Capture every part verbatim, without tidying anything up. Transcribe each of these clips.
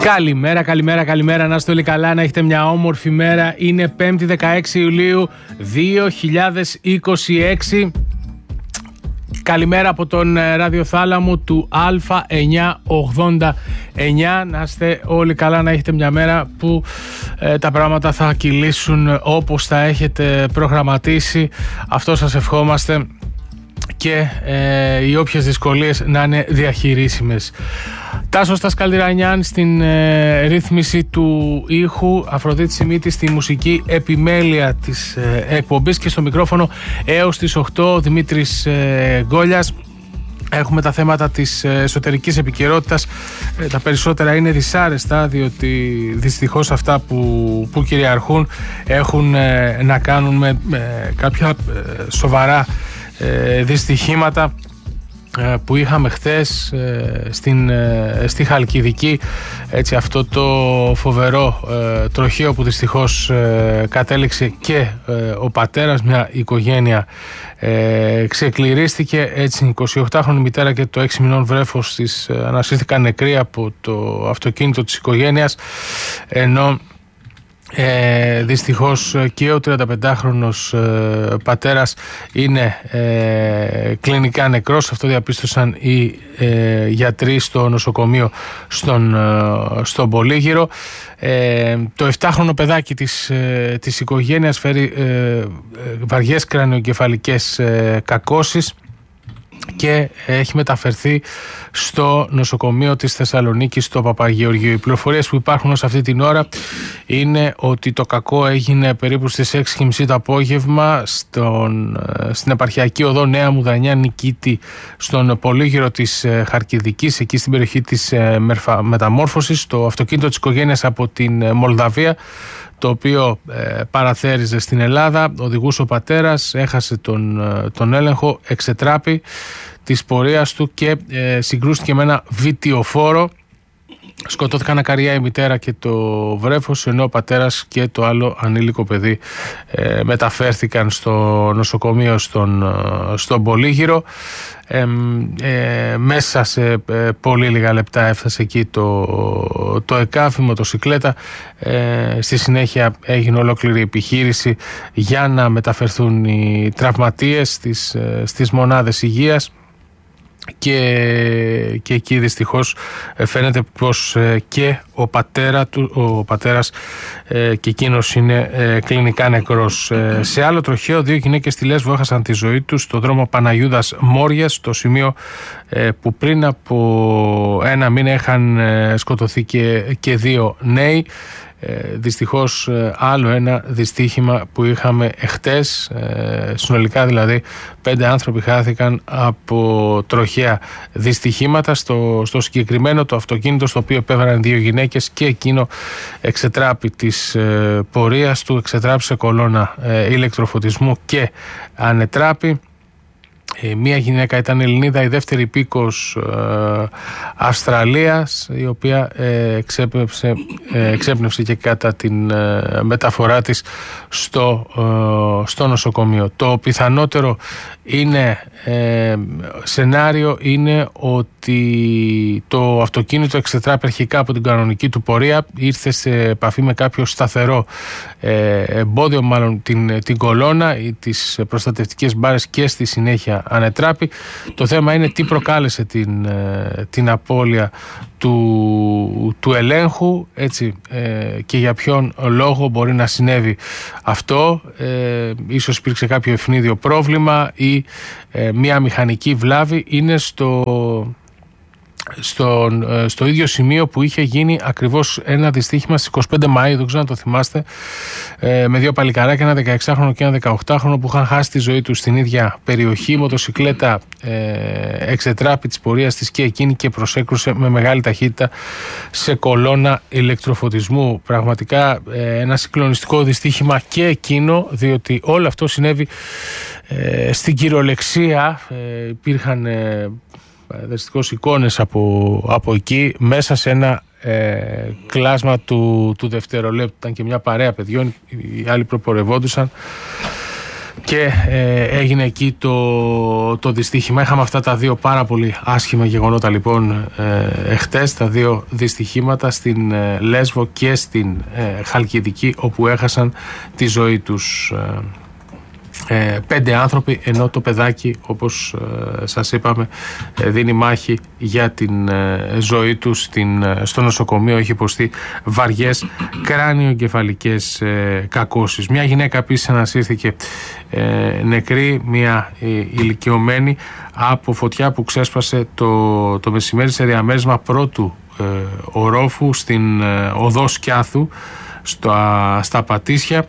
Καλημέρα, καλημέρα, καλημέρα. Να είστε όλοι καλά, να έχετε μια όμορφη μέρα. Είναι πέμπτη δεκαέξι Ιουλίου δύο χιλιάδες είκοσι έξι. Καλημέρα από τον ραδιοθάλαμο του Α εννιακόσια ογδόντα εννιά. Να είστε όλοι καλά, να έχετε μια μέρα που ε, τα πράγματα θα κυλήσουν όπως τα έχετε προγραμματίσει. Αυτό σας ευχόμαστε, και ε, οι όποιες δυσκολίες να είναι διαχειρίσιμες. Τάσος Τασκαλτηρανιάν στην ε, ρύθμιση του ήχου, Αφροδίτη Σιμίτη στη μουσική επιμέλεια της ε, εκπομπής, και στο μικρόφωνο έως τις οκτώ Δημήτρης ε, Γκόλιας. Έχουμε τα θέματα της εσωτερικής επικαιρότητας. Ε, τα περισσότερα είναι δυσάρεστα, διότι δυστυχώς αυτά που, που κυριαρχούν έχουν ε, να κάνουν με, με κάποια ε, σοβαρά ε, δυστυχήματα που είχαμε χθες στην, στη Χαλκιδική. Έτσι, αυτό το φοβερό ε, τροχαίο που δυστυχώς ε, κατέληξε και ε, ο πατέρας, μια οικογένεια ε, ξεκληρίστηκε. Έτσι, η εικοσιοκτάχρονη μητέρα και το έξι μηνών βρέφος της ε, ανασύρθηκαν νεκροί από το αυτοκίνητο της οικογένειας, ενώ Ε, δυστυχώς και ο τριανταπεντάχρονος ε, πατέρας είναι ε, κλινικά νεκρός. Αυτό διαπίστωσαν οι ε, γιατροί στο νοσοκομείο στον, ε, στον Πολύγυρο. Ε, το επτάχρονο παιδάκι της, ε, της οικογένειας φέρει ε, βαριές κρανιογκεφαλικές ε, κακώσεις και έχει μεταφερθεί στο νοσοκομείο της Θεσσαλονίκης, στο Παπαγεωργείο. Οι πληροφορίες που υπάρχουν ως αυτή την ώρα είναι ότι το κακό έγινε περίπου στις έξι και μισή το απόγευμα στον, στην επαρχιακή οδό Νέα Μουδανιά Νικήτη, στον Πολύγυρο της Χαρκιδικής, εκεί στην περιοχή της Μεταμόρφωσης. Το αυτοκίνητο της οικογένειας από την Μολδαβία, το οποίο ε, παραθέριζε στην Ελλάδα, οδηγούσε ο πατέρας, έχασε τον, τον έλεγχο, εξετράπη της πορείας του και ε, συγκρούστηκε με ένα βιτιοφόρο. Σκοτώθηκαν ακαριά η μητέρα και το βρέφος, ενώ ο πατέρας και το άλλο ανήλικο παιδί ε, μεταφέρθηκαν στο νοσοκομείο στον, στον Πολύγυρο. Ε, ε, μέσα σε ε, πολύ λίγα λεπτά έφτασε εκεί το, το ΕΚΑΒ, η μοτοσικλέτα. Ε, στη συνέχεια έγινε ολόκληρη επιχείρηση για να μεταφερθούν οι τραυματίες στις, στις μονάδες υγείας. Και, και εκεί δυστυχώς φαίνεται πως και ο, πατέρα του, ο πατέρας και εκείνος είναι κλινικά νεκρός. Σε άλλο τροχαίο, δύο γυναίκες στη Λέσβο έχασαν τη ζωή τους στο δρόμο Παναγιούδας Μόριας, στο σημείο που πριν από ένα μήνα είχαν σκοτωθεί και, και δύο νέοι. Ε, δυστυχώς άλλο ένα δυστύχημα που είχαμε εχθές. Ε, συνολικά δηλαδή πέντε άνθρωποι χάθηκαν από τροχαία δυστυχήματα. Στο, στο συγκεκριμένο το αυτοκίνητο στο οποίο επέβαιναν δύο γυναίκες, και εκείνο εξετράπη της ε, πορείας του, εξετράπη σε κολόνα ε, ηλεκτροφωτισμού και ανετράπη. Ε, μία γυναίκα ήταν Ελληνίδα, η δεύτερη υπήκος ε, Αυστραλίας, η οποία ε, εξέπνευσε, ε, εξέπνευσε και κατά την ε, μεταφορά της στο, ε, στο νοσοκομείο. Το πιθανότερο είναι, ε, σενάριο είναι ότι το αυτοκίνητο εξετράπη αρχικά από την κανονική του πορεία, ήρθε σε επαφή με κάποιο σταθερό ε, εμπόδιο, μάλλον την, την κολόνα ή τις προστατευτικές μπάρες, και στη συνέχεια ανετράπη. Το θέμα είναι τι προκάλεσε την, την απώλεια του, του ελέγχου, έτσι, ε, και για ποιον λόγο μπορεί να συνέβη αυτό. Ε, ίσως υπήρξε κάποιο ευνίδιο πρόβλημα ή ε, μια μηχανική βλάβη. Είναι στο... Στο, στο ίδιο σημείο που είχε γίνει ακριβώς ένα δυστύχημα στις είκοσι πέντε Μαΐου, δεν ξέρω αν το θυμάστε, ε, με δύο παλικαράκια, ένα δεκαεξάχρονο και ένα δεκαοκτάχρονο, που είχαν χάσει τη ζωή τους στην ίδια περιοχή. Η μοτοσικλέτα ε, εξετράπη της πορείας της και εκείνη και προσέκρουσε με μεγάλη ταχύτητα σε κολόνα ηλεκτροφωτισμού. Πραγματικά ε, ένα συγκλονιστικό δυστύχημα και εκείνο, διότι όλο αυτό συνέβη ε, στην κυριολεξία. Ε, υπήρχαν ε, δυστυχώς εικόνες από, από εκεί, μέσα σε ένα ε, κλάσμα του, του δευτερολέπτου. Ήταν και μια παρέα παιδιών, οι άλλοι προπορευόντουσαν και ε, έγινε εκεί το, το δυστύχημα. Είχαμε αυτά τα δύο πάρα πολύ άσχημα γεγονότα λοιπόν ε, εχτες, τα δύο δυστυχήματα στην ε, Λέσβο και στην ε, Χαλκιδική, όπου έχασαν τη ζωή τους ε, ε, πέντε άνθρωποι, ενώ το παιδάκι, όπως ε, σας είπαμε, ε, δίνει μάχη για την ε, ζωή του στην, ε, στο νοσοκομείο. Έχει υποστεί βαριές κράνιο-εγκεφαλικές ε, κακώσεις. Μια γυναίκα επίσης ανασύρθηκε ε, νεκρή, μια ε, ηλικιωμένη, από φωτιά που ξέσπασε το, το μεσημέρι σε διαμέρισμα πρώτου ε, ορόφου στην ε, οδό Σκιάθου στα, στα Πατήσια.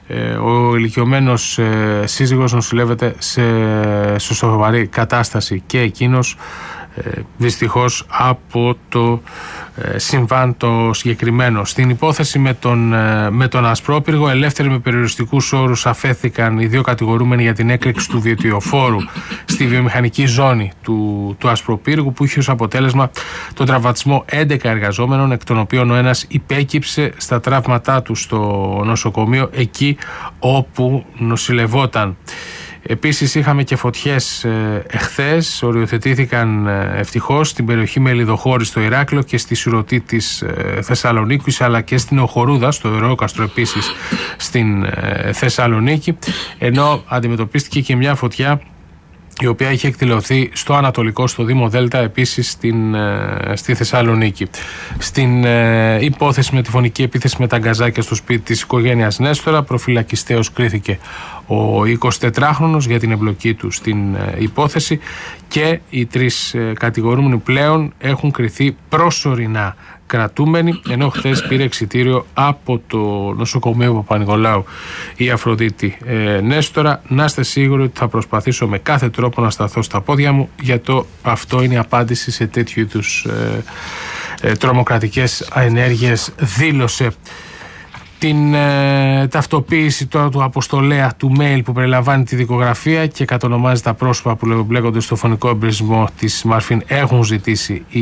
Ο ηλικιωμένος ε, σύζυγος νοσηλεύεται σε, σε σοβαρή κατάσταση και εκείνος ε, δυστυχώς από το ε, συμβάν το συγκεκριμένο. Στην υπόθεση με τον, ε, με τον Ασπρόπυργο, ελεύθεροι με περιοριστικούς όρους αφέθηκαν οι δύο κατηγορούμενοι για την έκρηξη του διετυοφόρου στη βιομηχανική ζώνη του, του Ασπροπύργου, που είχε ως αποτέλεσμα τον τραυματισμό έντεκα εργαζόμενων, εκ των οποίων ο ένας υπέκυψε στα τραύματά του στο νοσοκομείο εκεί όπου νοσηλευόταν. Επίσης είχαμε και φωτιές ε, εχθές, οριοθετήθηκαν ε, ευτυχώς στην περιοχή Μελιδοχώρη στο Ηράκλειο και στη Σουρωτή της ε, Θεσσαλονίκης, αλλά και στην Οχορούδα, στο Ηρώκαστρο επίσης στην ε, Θεσσαλονίκη, ενώ αντιμετωπίστηκε και μια φωτιά η οποία είχε εκδηλωθεί στο Ανατολικό, στο Δήμο Δέλτα, επίσης στην, ε, στη Θεσσαλονίκη. Στην ε, υπόθεση με τη φωνική επίθεση με τα γκαζάκια στο σπίτι της οικογένειας Νέστορα, προφυλακιστέως κρίθηκε ο εικοσιτετράχρονος για την εμπλοκή του στην ε, υπόθεση, και οι τρεις ε, κατηγορούμενοι πλέον έχουν κριθεί προσωρινά κρατούμενοι, ενώ χθες πήρε εξιτήριο από το νοσοκομείο Παπα-Νικολάου η Αφροδίτη ε, Νέστορα. Να είστε σίγουροι ότι θα προσπαθήσω με κάθε τρόπο να σταθώ στα πόδια μου, για το αυτό είναι η απάντηση σε τέτοιου είδους ε, ε, τρομοκρατικές ενέργειες, δήλωσε. Την ε, ταυτοποίηση τώρα του αποστολέα του mail που περιλαμβάνει τη δικογραφία και κατονομάζει τα πρόσωπα που εμπλέκονται στο φωνικό εμπρισμό της Μαρφίν έχουν ζητήσει οι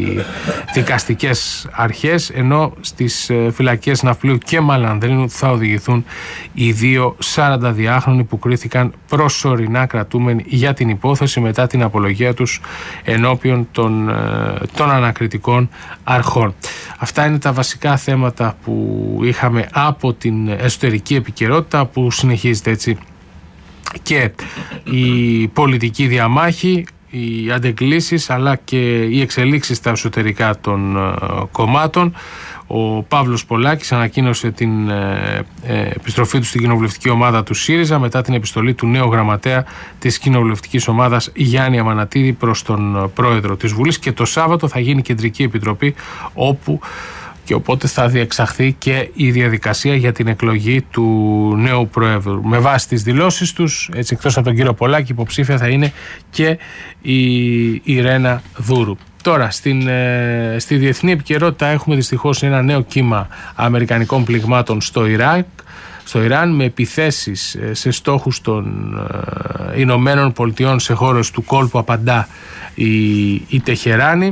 δικαστικές αρχές, ενώ στις ε, φυλακές Ναυπλίου και Μαλανδρίνου θα οδηγηθούν οι δύο σαρανταδυάχρονοι που κρίθηκαν προσωρινά κρατούμενοι για την υπόθεση μετά την απολογία τους ενώπιον των, ε, των ανακριτικών αρχών. Αυτά είναι τα βασικά θέματα που είχαμε από την εσωτερική επικαιρότητα, που συνεχίζεται έτσι και η πολιτική διαμάχη, οι αντεκκλήσεις αλλά και οι εξελίξεις στα εσωτερικά των uh, κομμάτων. Ο Παύλος Πολάκης ανακοίνωσε την ε, ε, επιστροφή του στην κοινοβουλευτική ομάδα του ΣΥΡΙΖΑ μετά την επιστολή του νέου γραμματέα της κοινοβουλευτικής ομάδας Γιάννη Αμανατίδη προς τον πρόεδρο της Βουλής, και το Σάββατο θα γίνει κεντρική επιτροπή, όπου και οπότε θα διεξαχθεί και η διαδικασία για την εκλογή του νέου Προέδρου. Με βάση τις δηλώσεις τους, έτσι, εκτός από τον κύριο Πολάκη, υποψήφια θα είναι και η Ιρένα Δούρου. Τώρα, στην, ε, στη διεθνή επικαιρότητα έχουμε δυστυχώς ένα νέο κύμα αμερικανικών πληγμάτων στο Ιράκ, στο Ιράν, με επιθέσεις σε στόχους των ε, Ηνωμένων Πολιτειών σε χώρες του κόλπου, απαντά η, η Τεχεράνη.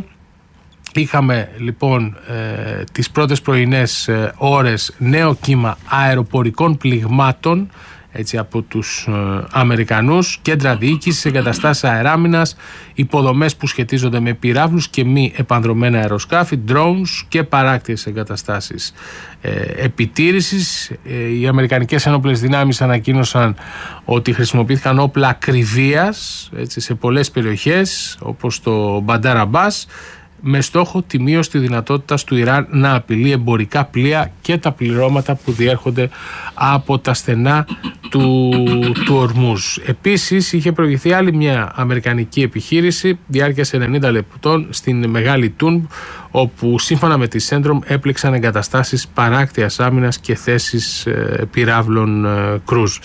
Είχαμε λοιπόν ε, τις πρώτες πρωινές ε, ώρες νέο κύμα αεροπορικών πληγμάτων, έτσι, από τους ε, Αμερικανούς, κέντρα διοίκησης, εγκαταστάσεις αεράμινας, υποδομές που σχετίζονται με πυράβλους και μη επανδρομένα αεροσκάφη, drones και παράκτιες εγκαταστάσεις ε, επιτήρησης. Ε, οι Αμερικανικές Ενόπλες Δυνάμεις ανακοίνωσαν ότι χρησιμοποιήθηκαν όπλα ακριβίας, έτσι, σε πολλές περιοχές όπως το Μπαντάρ Αμπάς, με στόχο τη μείωση της δυνατότητας του Ιράν να απειλεί εμπορικά πλοία και τα πληρώματα που διέρχονται από τα στενά του, του Ορμούζ. Επίσης είχε προηγηθεί άλλη μια αμερικανική επιχείρηση διάρκειας ενενήντα λεπτών στην Μεγάλη Τούνμπ, όπου σύμφωνα με τη Σέντρομ έπληξαν εγκαταστάσεις παράκτειας άμυνας και θέσεις ε, πυράβλων ε, κρούζ.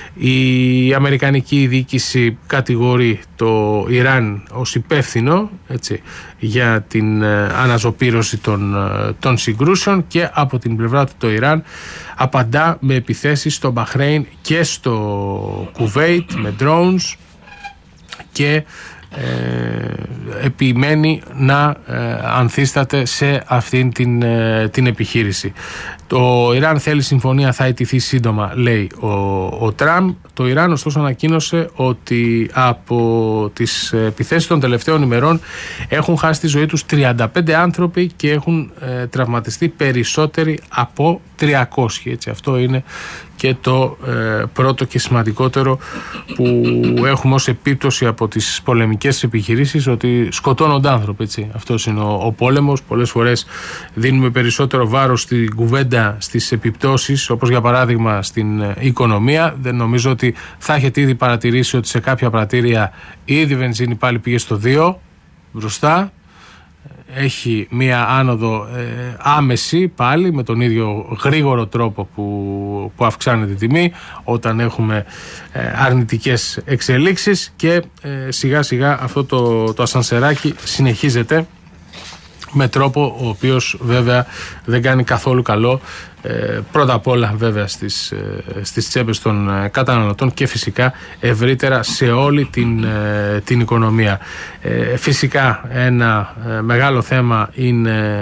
Η αμερικανική διοίκηση κατηγορεί το Ιράν ως υπεύθυνο, έτσι, για την ε, αναζωπήρωση των, ε, των συγκρούσεων, και από την πλευρά του το Ιράν απαντά με επιθέσεις στο Μπαχρέιν και στο Κουβέιτ με drones, και ε, επιμένει να ε, ανθίσταται σε αυτήν την, ε, την επιχείρηση. Το Ιράν θέλει συμφωνία, θα αιτηθεί σύντομα, λέει ο, ο Τραμπ. Το Ιράν ωστόσο ανακοίνωσε ότι από τις επιθέσεις των τελευταίων ημερών έχουν χάσει τη ζωή τους τριάντα πέντε άνθρωποι και έχουν ε, τραυματιστεί περισσότεροι από τριακόσιοι. Έτσι, αυτό είναι και το ε, πρώτο και σημαντικότερο που έχουμε ως επίπτωση από τις πολεμικές επιχειρήσεις, ότι σκοτώνονται άνθρωποι. Έτσι. Αυτός είναι ο, ο πόλεμος. Πολλές φορές δίνουμε περισσότερο βάρος στην κουβέντα, στις επιπτώσεις, όπως για παράδειγμα στην ε, οικονομία. Δεν νομίζω ότι θα έχετε ήδη παρατηρήσει ότι σε κάποια πρατήρια ήδη η βενζίνη πάλι πήγε στο δύο μπροστά. Έχει μία άνοδο ε, άμεση πάλι με τον ίδιο γρήγορο τρόπο που, που αυξάνεται η τιμή όταν έχουμε ε, αρνητικές εξελίξεις και ε, σιγά σιγά αυτό το, το ασανσεράκι συνεχίζεται με τρόπο ο οποίος βέβαια δεν κάνει καθόλου καλό ε, πρώτα απ' όλα βέβαια στις, ε, στις τσέπες των ε, καταναλωτών και φυσικά ευρύτερα σε όλη την, ε, την οικονομία. Ε, φυσικά ένα ε, μεγάλο θέμα είναι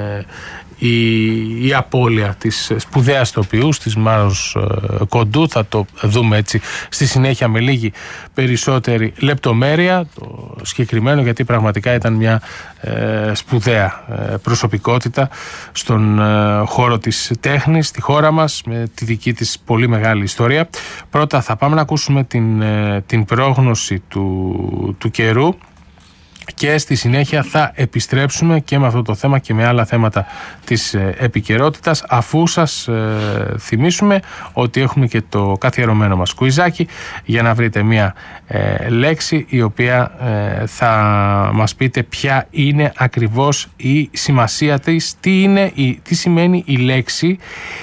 η, η απώλεια της σπουδαίας τοπιούς της Μάρος ε, Κοντού. Θα το δούμε έτσι στη συνέχεια με λίγη περισσότερη λεπτομέρεια το συγκεκριμένο, γιατί πραγματικά ήταν μια ε, σπουδαία ε, προσωπικότητα στον ε, χώρο της τέχνης στη χώρα μας, με τη δική της πολύ μεγάλη ιστορία. Πρώτα θα πάμε να ακούσουμε την, ε, την πρόγνωση του, του καιρού και στη συνέχεια θα επιστρέψουμε και με αυτό το θέμα και με άλλα θέματα της ε, επικαιρότητας, αφού σας ε, θυμίσουμε ότι έχουμε και το καθιερωμένο μας κουιζάκι για να βρείτε μια ε, λέξη η οποία ε, θα μας πείτε ποια είναι ακριβώς η σημασία της, τι, είναι, η, τι σημαίνει η λέξη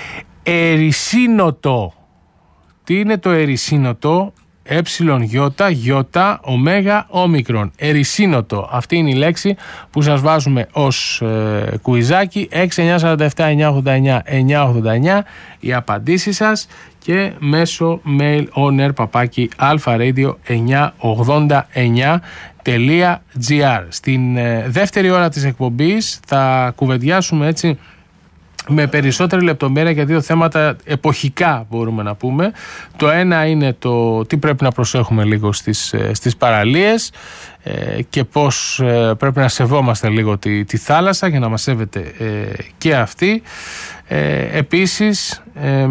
ερυσίνοτο. Τι είναι το ερυσίνοτο? Ε, γιώτα, γιώτα, ωμέγα, όμικρον. Ερυσίνοτο. Αυτή είναι η λέξη που σας βάζουμε ως ε, κουιζάκι. έξι εννιά τέσσερα επτά εννιά ογδόντα εννιά εννιά ογδόντα εννιά οι απαντήσεις σας και μέσω mail on air παπάκι αλφα-radio εννιά ογδόντα εννιά τελεία τζι άρ. Στην ε, δεύτερη ώρα της εκπομπής θα κουβεντιάσουμε έτσι με περισσότερη λεπτομέρεια για δύο θέματα εποχικά, μπορούμε να πούμε. Το ένα είναι το τι πρέπει να προσέχουμε λίγο στις, στις παραλίες ε, και πώς ε, πρέπει να σεβόμαστε λίγο τη, τη θάλασσα για να μας σέβεται ε, και αυτή. Ε, επίσης ε,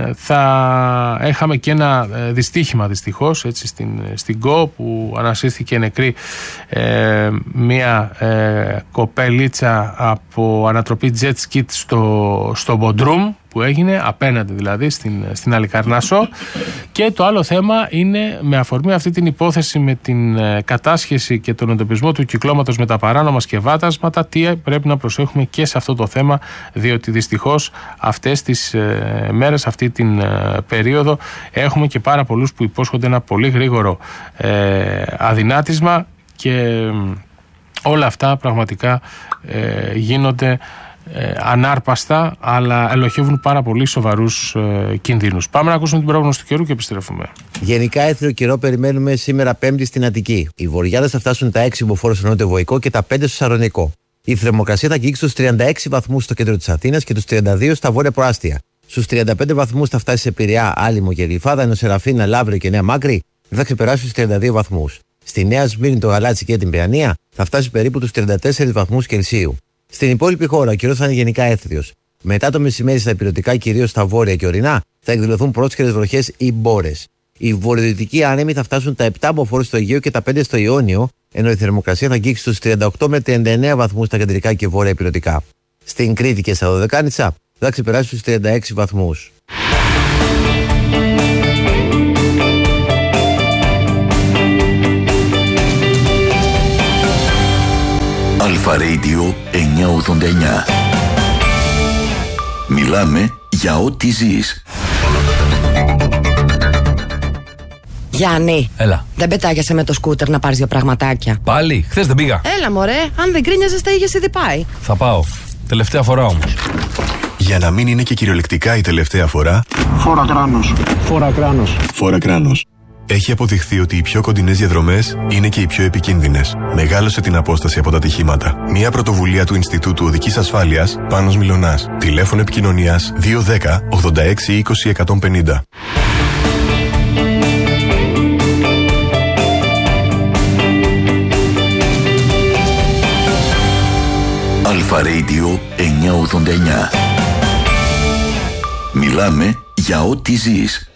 θα έχαμε και ένα δυστύχημα δυστυχώς έτσι, στην, στην ΚΟ που ανασύρθηκε νεκρή ε, μια ε, κοπελίτσα από ανατροπή jet ski στο, στο Μποντρούμ που έγινε, απέναντι δηλαδή στην, στην Αλικαρνάσο. Και το άλλο θέμα είναι με αφορμή αυτή την υπόθεση με την ε, κατάσχεση και τον εντοπισμό του κυκλώματος με τα παράνομα σκευάσματα, τι πρέπει να προσέχουμε και σε αυτό το θέμα, διότι δυστυχώς αυτές τις ε, μέρες, αυτή την ε, περίοδο έχουμε και πάρα πολλούς που υπόσχονται ένα πολύ γρήγορο ε, αδυνάτισμα και ε, όλα αυτά πραγματικά ε, γίνονται Ε, ανάρπαστα, αλλά ελοχεύουν πάρα πολύ σοβαρούς ε, κινδύνους. Πάμε να ακούσουμε την πρόγνωση του καιρού και επιστρέφουμε. Γενικά, έθριο καιρό περιμένουμε σήμερα Πέμπτη στην Αττική. Οι βορειάδες θα φτάσουν τα έξι μποφόρ στο νότιο Βοϊκό και τα πέντε στο Σαλονικό. Η θερμοκρασία θα αγγίξει στους τριάντα έξι βαθμούς στο κέντρο της Αθήνας και τους τριάντα δύο στα βόρεια προάστια. Στους τριάντα πέντε βαθμούς θα φτάσει σε Πειραιά, Άλυμο και Γλυφάδα, ενώ σε Ραφίνα, Λαύριο και Νέα Μάκρη θα ξεπεράσει στους τριάντα δύο βαθμούς. Στη Νέα Σμύρνη, το Γαλάτσι και την Παιανία θα φτάσει περίπου τους τριάντα τέσσερις βαθμούς Κελσίου. Στην υπόλοιπη χώρα ο καιρός θα είναι γενικά έθριος. Μετά το μεσημέρι στα ηπειρωτικά, κυρίως στα βόρεια και ορεινά, θα εκδηλωθούν πρόσχερες βροχές ή μπόρες. Οι βορειοδυτικοί άνεμοι θα φτάσουν τα επτά μποφόρ στο Αιγαίο και τα πέντε στο Ιόνιο, ενώ η θερμοκρασία θα αγγίξει στους τριάντα οκτώ με τριάντα εννέα βαθμούς στα κεντρικά και βόρεια ηπειρωτικά. Στην Κρήτη και στα Δωδεκάνησα θα ξεπεράσει στους τριάντα έξι βαθμούς. Αλφα Radio εννιά ογδόντα εννιά. Μιλάμε για ό,τι ζεις. Γιάννη, έλα. Δεν πετάγεσαι με το σκούτερ να πάρεις δύο πραγματάκια? Πάλι, χθες δεν πήγα. Έλα μωρέ, αν δεν κρίνιαζες τα είχες ήδη πάει. Θα πάω, τελευταία φορά όμως. Για να μην είναι και κυριολεκτικά η τελευταία φορά. Φόρα κράνος. Φόρα κράνος. Φόρα κράνος. Έχει αποδειχθεί ότι οι πιο κοντινές διαδρομές είναι και οι πιο επικίνδυνες. Μεγάλωσε την απόσταση από τα ατυχήματα. Μια πρωτοβουλία του Ινστιτούτου Οδικής Ασφάλειας, Πάνος Μιλωνάς. Τηλέφωνο επικοινωνίας δύο ένα μηδέν ογδόντα έξι είκοσι εκατόν πενήντα. Αλφα Radio εννιακόσια ογδόντα εννιά. Μιλάμε για ό,τι ζεις.